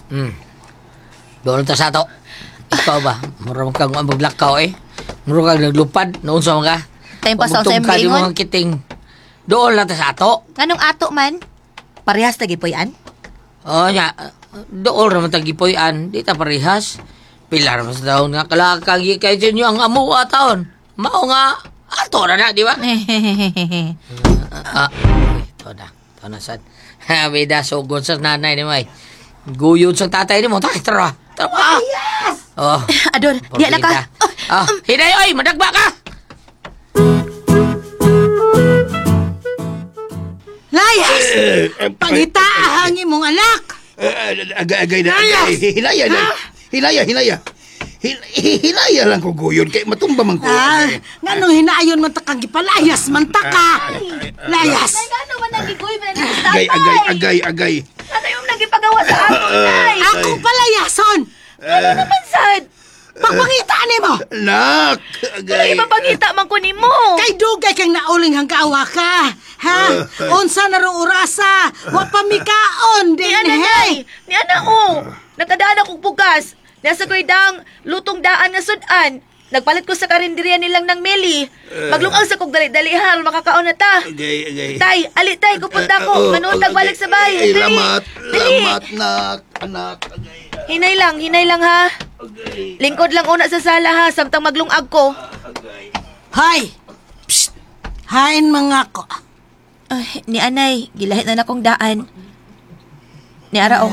Doon ta sa ato. Ikaw ba? Murang kang maglakaw eh. Murang kang naglupad. Noon sa mga. Tayong pasaw sa Pagmutong ka di embingon. mga kiting. Doon lang ta sa ato. Nganong ato man? Parehas lagi po yan? O nya, doon naman tagipoyan. Di ta parehas. Pilar mas daw nga kalakang kay inyo ang amuwa taon. Mao nga, ato na di ba? Ito na. Ito na sad. Bida, sugod sa nanay ni May. Guyod sa tatay ni mo. Tara. Tara. Yes! Oh. Adon, di na ka. Hinay, oy! Madagba ka! Layas! Pangitaahang imong anak! Agay na. Hilaya na. Hilaya. Hilaya lang ko guyon kay matumba man ko. Nganong hinaayon man takang gipalayas man taka. Layas! Ay, gano'n man nagigoy man sa tatay? Agay. Ano yung nagipagawa sa ato, tay? Ako palayason! Ano naman, sad? Pagpangita ni mo! Nak! Pero Agay. ipapangita man ko ni mo. Kay dugay kang nauling hang kaawa ka! Ha? Unsa na rong orasa? Wa pa mikaon Ni din ana, hey! day. Ni ana, Nakadaan akong bugas. Nasa ko'y dang lutong daan nga sudan. Nagpalit ko sa karinderya nilang ng meli. Maglungaw sa kong dali-dali hal, makakaon na ta. Agay. Tay, ali tay, kupunta ko. Manood nagbalik sa bahay. Dali. Lamat, Dali. nak, anak. Agay. Hinay lang ha. Agay. Lingkod lang una sa sala ha, samtang maglungag ko. Hay! Psst! Hain mga ko. Ay, ni anay, gilahit na akong daan. Ni Ara,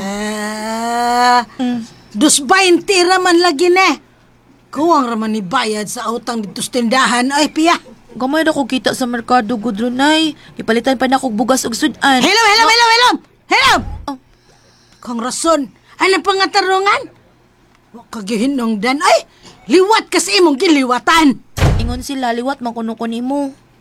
Dus 20 raman lagi ne. Kuwang raman ni bayad sa utang dito sa tindahan. Ay, piya. Gamay na ko kita sa merkado, gudrunay. Ipalitan pa na akong bugas og sudan. Hello! Oh. Kung rason, anong pangatarungan? Wa kagihinong dan. Ay, liwat kasi imong giliwatan. Ingon sila, liwat man kuno ko nimo.